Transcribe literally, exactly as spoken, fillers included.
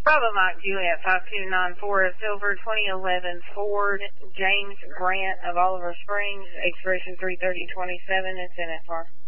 Bravo Mike Juliet five two nine four, a silver twenty eleven Ford James Grant of Oliver Springs, expiration three thirty twenty-seven, it's in F R.